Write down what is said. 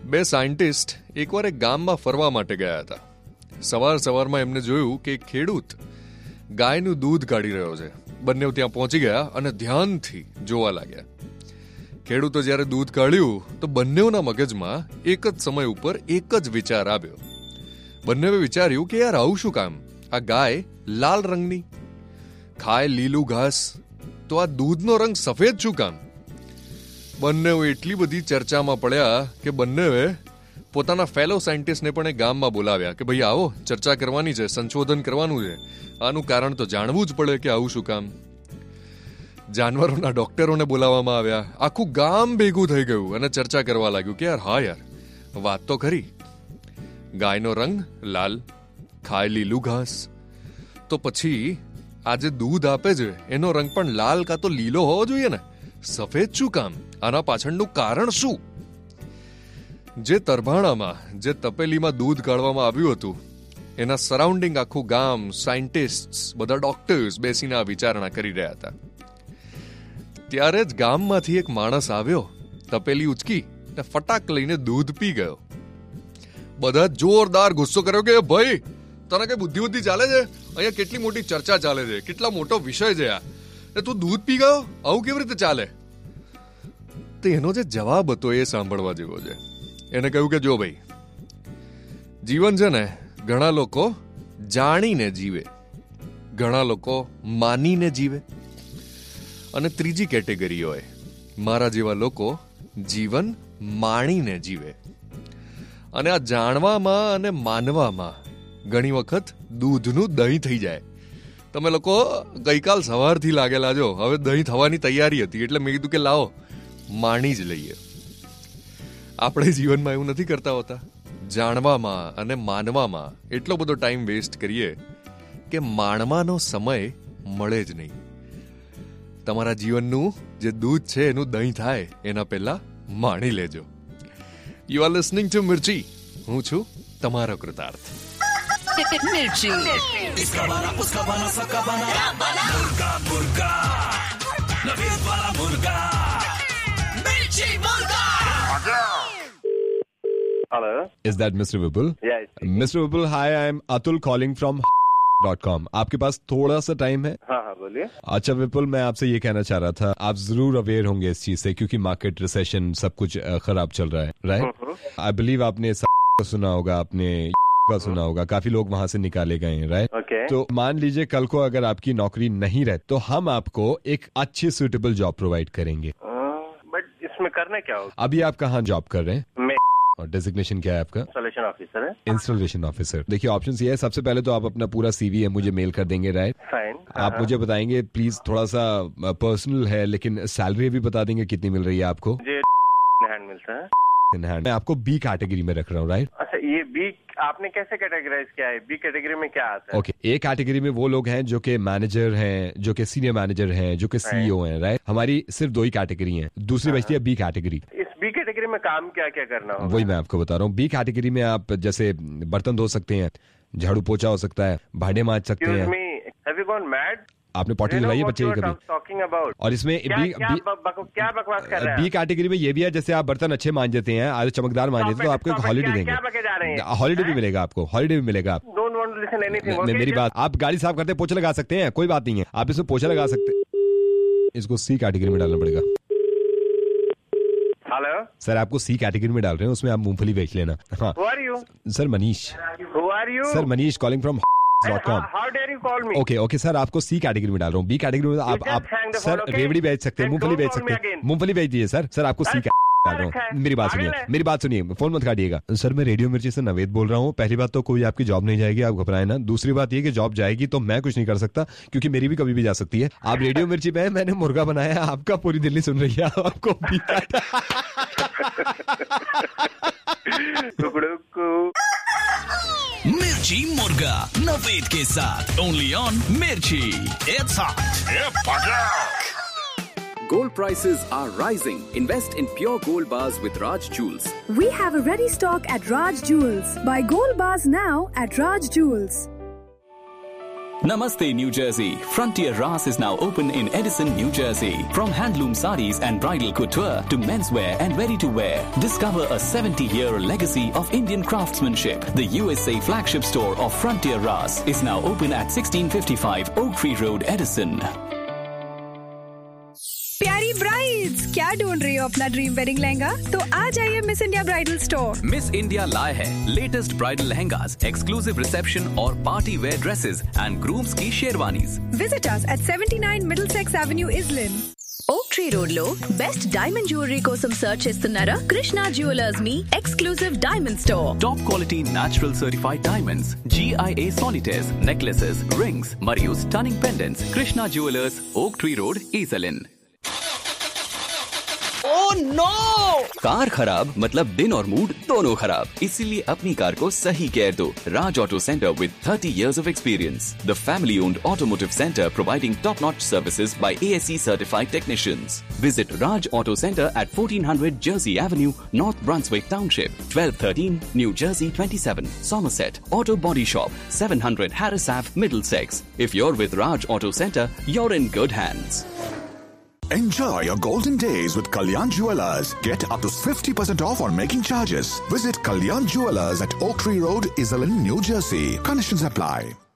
બે સાયન્ટિસ્ટ એકવાર એક ગામમાં ફરવા માટે ગયા હતા. સવારમાં એમને જોયું કે એક ખેડૂત ગાયનું દૂધ કાઢી રહ્યો છે. બંને ત્યાં પહોંચી ગયા અને ધ્યાનથી જોવા લાગ્યા. ખેડૂતો જ્યારે દૂધ કાઢ્યું તો બંનેના મગજમાં એક જ સમય ઉપર એક જ વિચાર આવ્યો. બંનેએ વિચાર્યું કે યાર આવું શું કામ? આ ગાય લાલ રંગની, ખાય લીલું ઘાસ, તો આ દૂધનો રંગ સફેદ શું કામ? બંને એટલી બધી ચર્ચામાં પડ્યા કે બંનેએ પોતાના ફેલો સાયન્ટિસ્ટને પણ એ ગામમાં બોલાવ્યા કે ભાઈ આવો, ચર્ચા કરવાની છે, સંશોધન કરવાનું છે, આનું કારણ તો જાણવું જ પડે કે આવું શું કામ. જાનવરોના ડોક્ટરોને બોલાવવામાં આવ્યા. આખું ગામ ભેગું થઈ ગયું અને ચર્ચા કરવા લાગ્યું કે યાર હા યાર, વાત તો ખરી, ગાયનો રંગ લાલ, ખાય લીલું ઘાસ, તો પછી આ જે દૂધ આપે છે એનો રંગ પણ લાલ કાં તો લીલો હોવો જોઈએ ને, સફેદ શું કામ? આના પાછળનું કારણ શું? જે તરભાણામાં, જે તપેલીમાં દૂધ કાઢવામાં આવ્યું હતું એના સરાઉન્ડિંગ આખું ગામ, સાયન્ટિસ્ટ, બધા ડોક્ટર્સ બેસીને આ વિચારણા કરી રહ્યા હતા. ત્યારે જ ગામમાંથી એક માણસ આવ્યો, તપેલી ઉચકી ને ફટાક લઈને દૂધ પી ગયો. બધા જોરદાર ગુસ્સો કર્યો કે ભાઈ તને કઈ બુદ્ધિ ચાલે છે? અહીંયા કેટલી મોટી ચર્ચા ચાલે છે, કેટલા મોટો વિષય છે આ, ને તું દૂધ પી ગયો? આવું કેવી રીતે ચાલે? તો એનો જે જવાબ હતો એ સાંભળવા જેવો છે. એને કહ્યું કે જો ભાઈ, જીવન છે ને ઘણા લોકો જાણીને જીવે, ઘણા લોકો માનીને જીવે, અને ત્રીજી કેટેગરી હોય મારા જેવા લોકો જીવન માણીને જીવે. અને આ જાણવામાં અને માનવામાં ઘણી વખત દૂધનું દહીં થઈ જાય. તમે લોકો ગઈકાલ સવારથી લાગેલા છો, હવે દહીં થવાની તૈયારી હતી એટલે મેં કીધું કે લાવો માણી જ લઈએ. આપણે જીવનમાં એવું નથી કરતા હોતા? જાણવામાં અને માનવામાં એટલો બધો ટાઈમ વેસ્ટ કરીએ કે માણવાનો સમય મળે જ નહીં. તમારા જીવનનું જે દૂધ છે એનું દહીં થાય એના પહેલા માણી લેજો. યુ આર લિસનિંગ ટુ મિર્ચી. હું છું તમારો કૃતાર્થ. मिर्ची इसका बना उसका बना सबका बना मुर्गा मुर्गा नवीन वाला मुर्गा मिर्ची मुर्गा. Hello. Is that Mr. Vipul? Yeah. Mr. Vipul, hi, I am Atul calling from .com. आपके पास थोड़ा सा टाइम है? हाँ बोलिए. अच्छा विपुल, मैं आपसे ये कहना चाह रहा था, आप जरूर अवेयर होंगे इस चीज से क्योंकि मार्केट रिसेशन सब कुछ खराब चल रहा है, राइट? आई बिलीव आपने का सुना होगा, आपने का सुना होगा, काफी लोग वहाँ से निकाले गए हैं, राइट? Okay. तो मान लीजिए कल को अगर आपकी नौकरी नहीं रहे तो हम आपको एक अच्छी सुटेबल जॉब प्रोवाइड करेंगे. बट इसमें करना क्या होगा? अभी आप कहाँ जॉब कर रहे हैं? मैं और डेजिग्नेशन क्या है आपका? इंस्टॉलेशन ऑफिसर है. Installation officer. देखिए ऑप्शंस ये है, सबसे पहले तो आप अपना पूरा सीवी है मुझे मेल कर देंगे, राइट? फाइन. आप मुझे बताएंगे प्लीज, थोड़ा सा पर्सनल है लेकिन सैलरी भी बता देंगे कितनी मिल रही है आपको? मुझे हैंड मिलता है. In hand. मैं आपको बी कैटेगरी में रख रहा हूँ, राइट? अच्छा, ये बी आपने कैसे कैटेगराइज किया है? बी कैटेगरी में क्या आता है? ओके, ए कैटेगरी में वो लोग हैं जो कि मैनेजर हैं, जो कि सीनियर मैनेजर हैं, जो कि सीईओ हैं, राइट? हमारी सिर्फ 2 ही कैटेगरी हैं. दूसरी बचती है बी कैटेगरी. इस बी कैटेगरी में काम क्या क्या करना होगा? वही मैं आपको बता रहा हूँ. बी कैटेगरी में आप जैसे बर्तन धो सकते हैं, झाड़ू पोछा हो सकता है, भांडे मांज सकते हैं. Have you gone mad? आपने पॉटी लगाई है बच्चे की कभी? Talking about. और इसमें क्या बकवास कर रहे हैं? बी कैटेगरी में ये भी है, जैसे आप बर्तन अच्छे मांज देते हैं, आज चमकदार मांज देते हैं तो आपको एक हॉलीडे देंगे. क्या बके जा रहे हैं? हॉलीडे भी मिलेगा आपको, हॉलीडे भी मिलेगा. आप don't want to listen anything. मेरी बात, आप गाड़ी साफ करते पोछा लगा सकते हैं, कोई बात नहीं है, आप इसमें पोछा लगा सकते हैं. इसको सी कैटेगरी में डालना पड़ेगा. हेलो सर, आपको सी कैटेगरी में डाल रहे हैं, उसमें आप मूंगफली बेच लेना. हाँ who are you? Sir Manish. Who are you? Sir Manish calling from .com. How dare you call me? Okay sir, आपको सी कैटेगरी में डाल रहा हूँ. बी कैटेगरी में आप सर रेवड़ी बेच सकते हैं, मूंगफली बेच सकते हैं, मूंगफली बेच दीजिए सर. सर आपको सी डाल रहा हूँ. मेरी बात सुनिए, फोन मत काटिएगा. सर मैं रेडियो मिर्ची से नवेद बोल रहा हूँ. पहली बात तो कोई आपकी जॉब नहीं जाएगी, आप घबराए ना. दूसरी बात ये कि जॉब जाएगी तो मैं कुछ नहीं कर सकता क्योंकि मेरी भी कभी भी जा सकती है. आप रेडियो मिर्ची पे, मैंने मुर्गा बनाया, आपका पूरी दिल्ली सुन रही है. आपको मिर्ची मुर्गा नवेद के साथ ओनली ऑन मिर्ची. It's hot. Gold prices are rising. Invest in pure gold bars with Raj Jewels. We have a ready stock at Raj Jewels. Buy gold bars now at Raj Jewels. Namaste, New Jersey. Frontier Ras is now open in Edison, New Jersey. From handloom sarees and bridal couture to menswear and ready-to-wear, discover a 70-year legacy of Indian craftsmanship. The USA flagship store of Frontier Ras is now open at 1655 Oak Tree Road, Edison. प्यारी brides, क्या ढूंढ रही हो अपना dream wedding lehenga? तो आ जाइए miss India bridal store. Miss India लाए है latest bridal lehengas, exclusive reception और party wear dresses and grooms की sherwanis. Visit us at 79 Middlesex Avenue, Islin. ఓక్ ట్రీ రోడ్ లో బెస్ట్ డైమండ్ జ్యువెలరీ కోసం సర్చ్ చేస్తున్నారా? కృష్ణ జ్యువెలర్స్ మీ exclusive diamond store. Top quality natural certified diamonds, GIA solitaires, necklaces, rings మరియు stunning pendants. Krishna jewellers, ఓక్ tree road, ఈసలిన్. Oh no! Car खराब मतलब दिन और मूड दोनों खराब, इसीलिए अपनी कार को सही केयर दो. Raj Auto Center with 30 years of experience. The family-owned automotive center providing top-notch services by ASE certified technicians. Visit Raj Auto Center at 1400 Jersey Avenue, North Brunswick Township, 1213 New Jersey 27, Somerset. Auto Body Shop, 700 Harris Ave, Middlesex. If you're with Raj Auto Center, you're in good hands. Enjoy your golden days with Kalyan Jewelers. Get up to 50% off on making charges. Visit Kalyan Jewelers at Oak Tree Road, Islin, New Jersey. Conditions apply.